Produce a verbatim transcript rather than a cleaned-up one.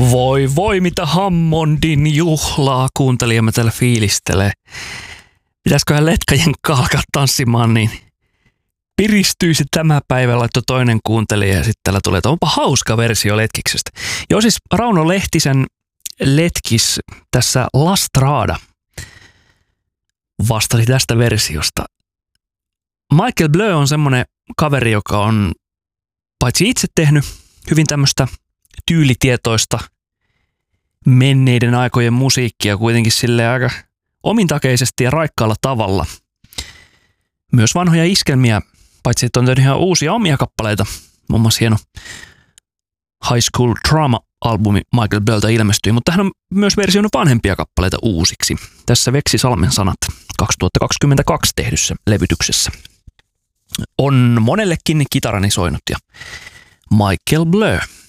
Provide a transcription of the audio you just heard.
Voi voi, mitä Hammondin juhlaa kuuntelijamme täällä fiilistelee. Pitäisiköhän letkajen alkaa tanssimaan, niin piristyisi tämä päivä, laittoi toinen kuuntelija ja sitten täällä tulee, että onpa hauska versio Letkiksestä. Joo, siis Rauno Lehtisen Letkis tässä La Strada vastasi tästä versiosta. Michael Bleu on semmoinen kaveri, joka on paitsi itse tehnyt hyvin tämmöistä tyylitietoista menneiden aikojen musiikkia kuitenkin silleen aika omintakeisesti ja raikkaalla tavalla. Myös vanhoja iskelmiä, paitsi että on tehnyt ihan uusia omia kappaleita. Muun muassa hieno High School Drama-albumi Michael Bleulta ilmestyi, mutta hän on myös versioinut vanhempia kappaleita uusiksi. Tässä Veksi Salmen sanat kaksituhattakaksikymmentäkaksi tehdyssä levytyksessä. On monellekin kitarani soinut ja Michael Bleu.